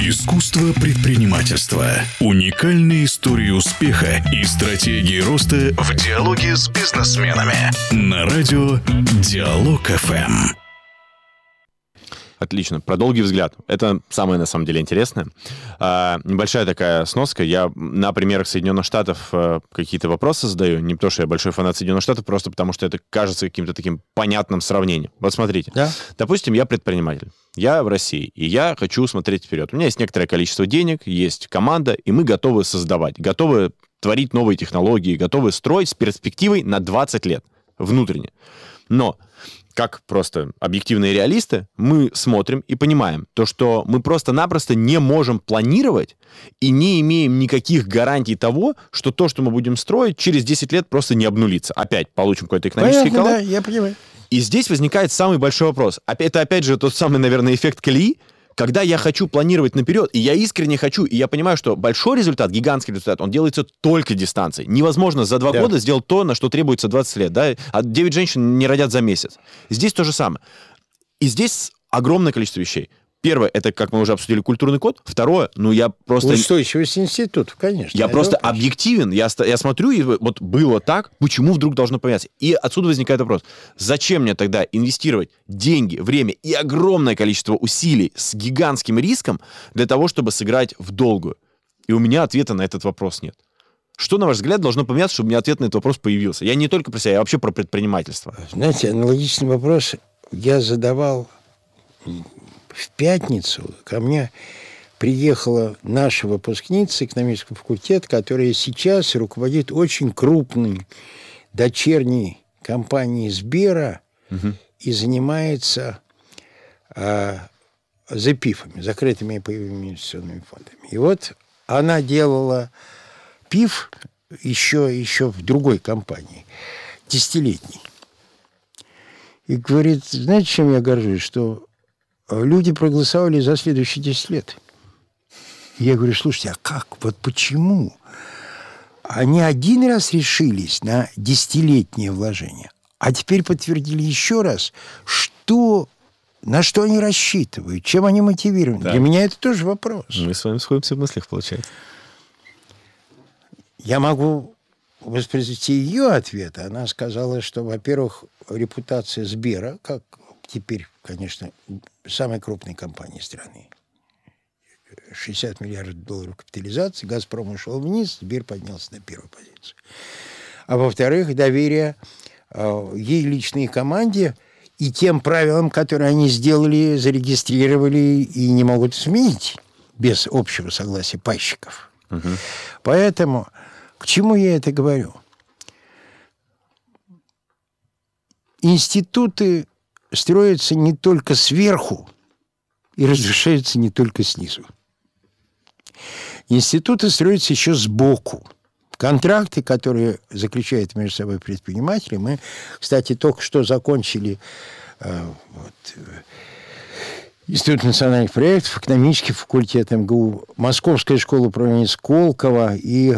Искусство предпринимательства. Уникальные истории успеха и стратегии роста в диалоге с бизнесменами. На радио Диалог ФМ. Отлично. Про долгий взгляд. Это самое, на самом деле, интересное. Небольшая такая сноска. Я на примерах Соединенных Штатов какие-то вопросы задаю. Не потому, что я большой фанат Соединенных Штатов, просто потому, что это кажется каким-то таким понятным сравнением. Вот смотрите. Да? Допустим, я предприниматель. Я в России, и я хочу смотреть вперед. У меня есть некоторое количество денег, есть команда, и мы готовы создавать, готовы творить новые технологии, готовы строить с перспективой на 20 лет внутренне. Но как просто объективные реалисты, мы смотрим и понимаем, то, что мы просто-напросто не можем планировать и не имеем никаких гарантий того, что то, что мы будем строить, через 10 лет просто не обнулится. Опять получим какой-то экономический коллапс. Да, я понимаю. И здесь возникает самый большой вопрос. Это, опять же, тот самый, наверное, эффект колеи, когда я хочу планировать наперед, и я искренне хочу, и я понимаю, что большой результат, гигантский результат, он делается только дистанцией. Невозможно за 2 года сделать то, на что требуется 20 лет. Да? А 9 женщин не родят за месяц. Здесь то же самое. И здесь огромное количество вещей. Первое, это, как мы уже обсудили, культурный код. Второе, я просто... Устойчивость институтов, конечно. Я просто объективен. Я смотрю, и вот было так, почему вдруг должно поменяться? И отсюда возникает вопрос. Зачем мне тогда инвестировать деньги, время и огромное количество усилий с гигантским риском для того, чтобы сыграть в долгую? И у меня ответа на этот вопрос нет. Что, на ваш взгляд, должно поменяться, чтобы у меня ответ на этот вопрос появился? Я не только про себя, я вообще про предпринимательство. Знаете, аналогичный вопрос я задавал... В пятницу ко мне приехала наша выпускница экономического факультета, которая сейчас руководит очень крупной дочерней компанией Сбера и занимается ЗПИФами, закрытыми и паевыми инвестиционными фондами. И вот она делала ПИФ еще в другой компании, 10-летний. И говорит, знаете, чем я горжусь, что люди проголосовали за следующие 10 лет. Я говорю, слушайте, а как? Вот почему? Они один раз решились на 10-летнее вложение, а теперь подтвердили еще раз, на что они рассчитывают, чем они мотивированы. Да. Для меня это тоже вопрос. Мы с вами сходимся в мыслях, получается. Я могу воспроизвести ее ответ. Она сказала, что, во-первых, репутация Сбера, как теперь, конечно, самой крупной компании страны. 60 миллиардов долларов капитализации, «Газпром» ушел вниз, Сбер поднялся на первую позицию. А во-вторых, доверие ей личной команде и тем правилам, которые они сделали, зарегистрировали и не могут изменить без общего согласия пайщиков. Поэтому к чему я это говорю? Институты строятся не только сверху и разрушаются не только снизу. Институты строятся еще сбоку. Контракты, которые заключают между собой предприниматели, мы, кстати, только что закончили Институт национальных проектов, экономический факультет МГУ, Московская школа управления Сколково и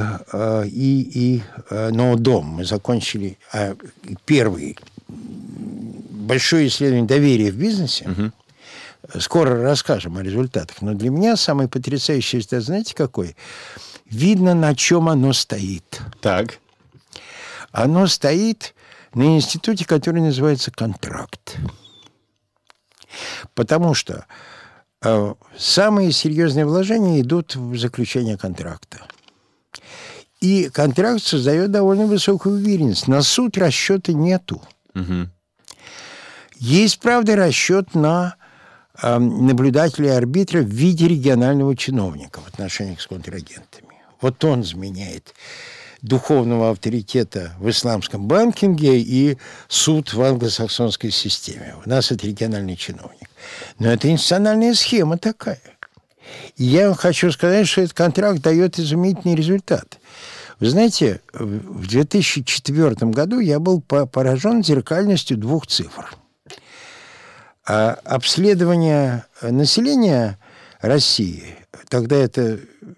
НОДОМ. Мы закончили первый большое исследование доверия в бизнесе. Скоро расскажем о результатах. Но для меня самый потрясающий результат, знаете, какой? Видно, на чем оно стоит. Так. Оно стоит на институте, который называется «Контракт». Потому что самые серьезные вложения идут в заключение контракта. И контракт создает довольно высокую уверенность. На суд расчета нету. Есть, правда, расчет на наблюдателя и арбитра в виде регионального чиновника в отношениях с контрагентами. Вот он заменяет духовного авторитета в исламском банкинге и суд в англосаксонской системе. У нас это региональный чиновник. Но это институциональная схема такая. И я вам хочу сказать, что этот контракт дает изумительный результат. Вы знаете, в 2004 году я был поражен зеркальностью 2 цифр. Обследование населения России, тогда это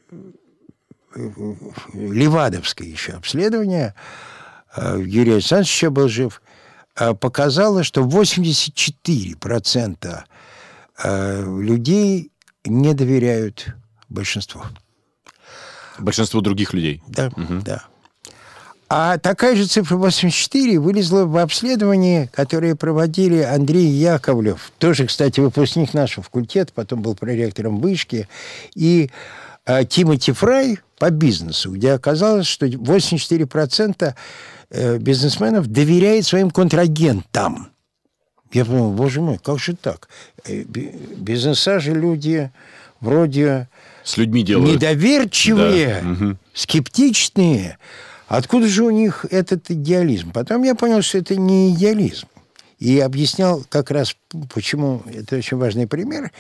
левадовское еще обследование, Юрий Александрович еще был жив, показало, что 84% людей не доверяют Большинство. Большинство других людей. Да, да. А такая же цифра 84 вылезла в обследовании, которое проводили Андрей Яковлев, тоже, кстати, выпускник нашего факультета, потом был проректором вышки, и Тимоти Фрай по бизнесу, где оказалось, что 84% бизнесменов доверяет своим контрагентам. Я подумал, боже мой, как же так? Бизнеса же люди вроде с людьми делают. Недоверчивые, да. скептичные. Откуда же у них этот идеализм? Потом я понял, что это не идеализм. И объяснял как раз, почему это очень важный пример.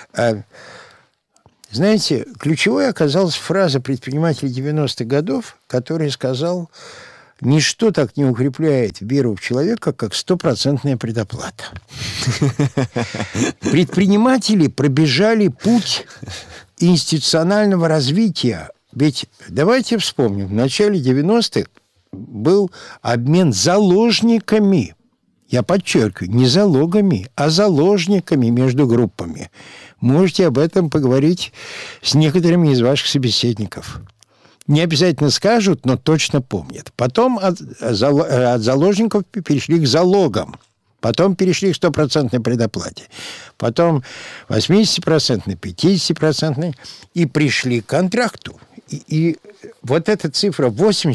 Знаете, ключевой оказалась фраза предпринимателя 90-х годов, который сказал: «Ничто так не укрепляет веру в человека, как 100% предоплата». Предприниматели пробежали путь институционального развития. Ведь давайте вспомним, в начале 90-х был обмен заложниками. Я подчеркиваю, не залогами, а заложниками между группами. Можете об этом поговорить с некоторыми из ваших собеседников. Не обязательно скажут, но точно помнят. Потом от заложников перешли к залогам. Потом перешли к 100% предоплате. Потом 80%, 50% и пришли к контракту. И вот эта цифра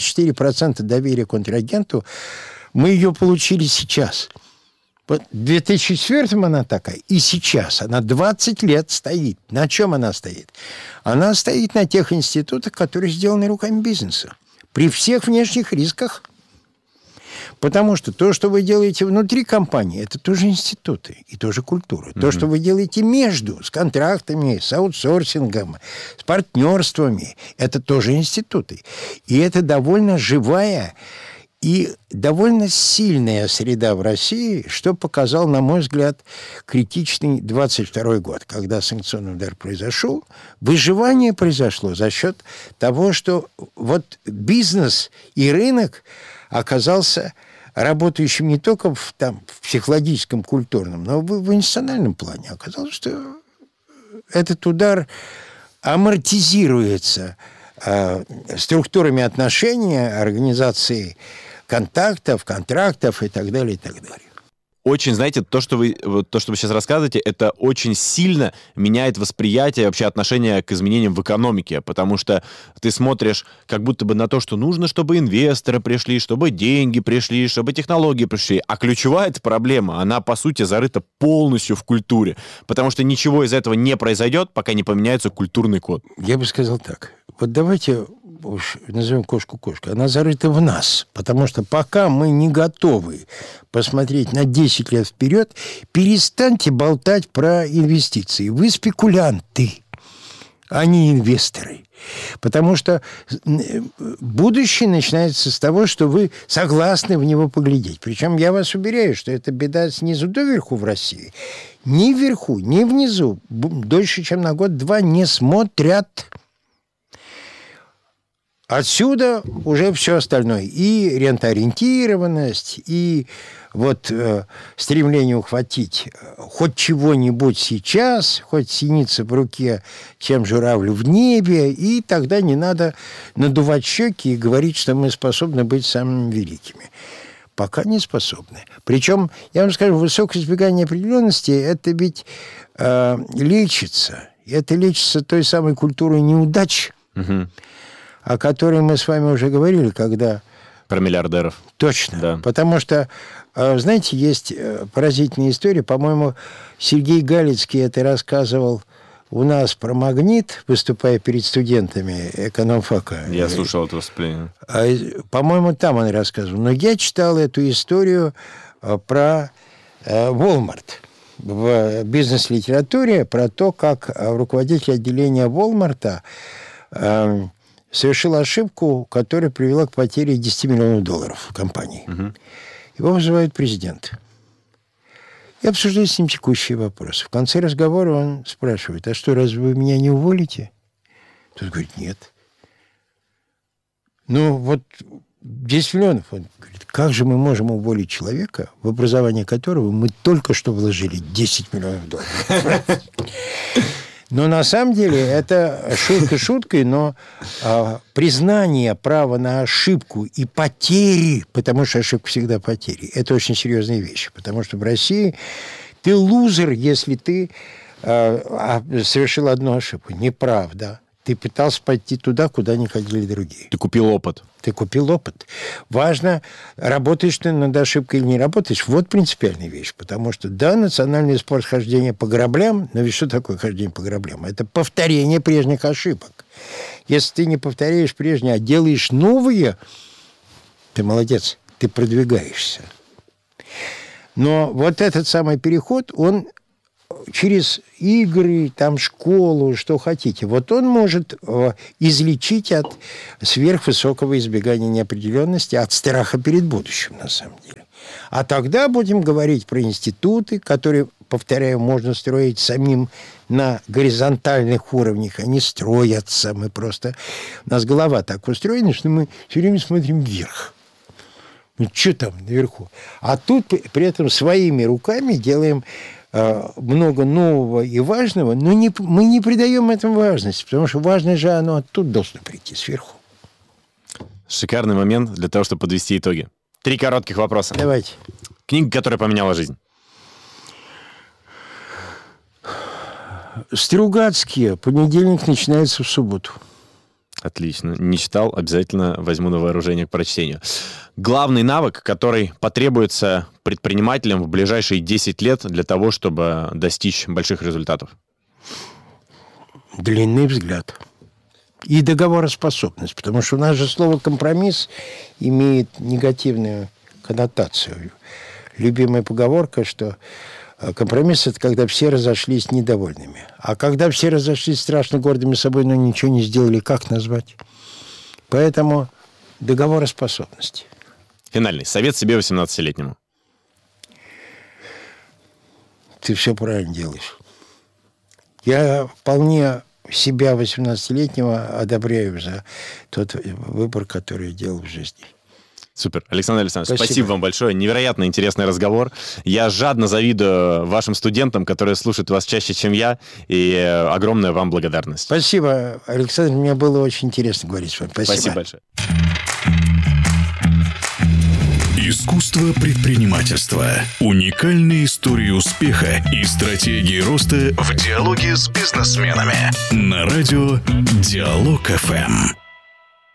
84% доверия контрагенту, мы ее получили сейчас. Вот в 2004-м она такая, и сейчас. Она 20 лет стоит. На чем она стоит? Она стоит на тех институтах, которые сделаны руками бизнеса. При всех внешних рисках. Потому что то, что вы делаете внутри компании, это тоже институты и тоже культура. То, что вы делаете между, с контрактами, с аутсорсингом, с партнерствами, это тоже институты. И это довольно живая и довольно сильная среда в России, что показал, на мой взгляд, критичный 22 год, когда санкционный удар произошел. Выживание произошло за счет того, что вот бизнес и рынок оказался работающим не только в психологическом, культурном, но в институциональном плане. Оказалось, что этот удар амортизируется структурами отношения, организацией контактов, контрактов и так далее, и так далее. Очень, знаете, то, что вы сейчас рассказываете, это очень сильно меняет восприятие, вообще отношение к изменениям в экономике, потому что ты смотришь как будто бы на то, что нужно, чтобы инвесторы пришли, чтобы деньги пришли, чтобы технологии пришли. А ключевая эта проблема, она, по сути, зарыта полностью в культуре, потому что ничего из этого не произойдет, пока не поменяется культурный код. Я бы сказал так. Вот давайте уж назовем кошку кошкой. Она зарыта в нас, потому что пока мы не готовы посмотреть на 10 лет вперед, перестаньте болтать про инвестиции. Вы спекулянты, а не инвесторы. Потому что будущее начинается с того, что вы согласны в него поглядеть. Причем я вас уверяю, что это беда снизу доверху в России. Ни вверху, ни внизу дольше, чем на год-два не смотрят. Отсюда уже все остальное. И рентоориентированность, и вот стремление ухватить хоть чего-нибудь сейчас, хоть синица в руке, чем журавль в небе, и тогда не надо надувать щеки и говорить, что мы способны быть самыми великими. Пока не способны. Причем, я вам скажу, высокое избегание неопределенности, это ведь лечится. Это лечится той самой культурой неудач, о которой мы с вами уже говорили, когда... Про миллиардеров. Точно. Да. Потому что, знаете, есть поразительная история. По-моему, Сергей Галицкий это рассказывал у нас про магнит, выступая перед студентами экономфака. Я слушал это выступление. По-моему, там он рассказывал. Но я читал эту историю про Walmart в бизнес-литературе, про то, как руководитель отделения Walmart совершил ошибку, которая привела к потере $10 миллионов в компании. Его вызывает президент. И обсуждает с ним текущие вопросы. В конце разговора он спрашивает: а что, разве вы меня не уволите? Тот говорит: нет. Ну, вот 10 миллионов. Он говорит: как же мы можем уволить человека, в образование которого мы только что вложили $10 миллионов? Но на самом деле это шутка шуткой, но признание права на ошибку и потери, потому что ошибка всегда потери, это очень серьезные вещи. Потому что в России ты лузер, если ты совершил одну ошибку. Неправда. Ты пытался пойти туда, куда не ходили другие. Ты купил опыт. Ты купил опыт. Важно, работаешь ты над ошибкой или не работаешь. Вот принципиальная вещь. Потому что, да, национальный спорт хождения по граблям, но ведь что такое хождение по граблям? Это повторение прежних ошибок. Если ты не повторяешь прежние, а делаешь новые, ты молодец, ты продвигаешься. Но вот этот самый переход, он через игры, там, школу, что хотите, вот он может излечить от сверхвысокого избегания неопределенности, от страха перед будущим, на самом деле. А тогда будем говорить про институты, которые, повторяю, можно строить самим на горизонтальных уровнях. Они строятся. Мы просто... У нас голова так устроена, что мы все время смотрим вверх. Ну, что там наверху? А тут при этом своими руками делаем много нового и важного, но мы не придаем этому важности, потому что важное же оно оттуда должно прийти, сверху. Шикарный момент для того, чтобы подвести итоги. 3 коротких вопроса. Давайте. Книга, которая поменяла жизнь. Стругацкие. Понедельник начинается в субботу. Отлично. Не читал, обязательно возьму на вооружение к прочтению. Главный навык, который потребуется предпринимателям в ближайшие 10 лет для того, чтобы достичь больших результатов? Длинный взгляд. И договороспособность. Потому что у нас же слово «компромисс» имеет негативную коннотацию. Любимая поговорка, что компромисс – это когда все разошлись недовольными. А когда все разошлись страшно гордыми собой, но ничего не сделали, как назвать? Поэтому договороспособность. Финальный совет себе 18-летнему. Ты все правильно делаешь. Я вполне себя 18-летнего одобряю за тот выбор, который я делал в жизни. Супер. Александр Александрович, спасибо вам большое. Невероятно интересный разговор. Я жадно завидую вашим студентам, которые слушают вас чаще, чем я, и огромная вам благодарность. Спасибо, Александр. Мне было очень интересно говорить с вами. Спасибо большое. Искусство предпринимательства. Уникальные истории успеха и стратегии роста в диалоге с бизнесменами. На радио Диалог ФМ.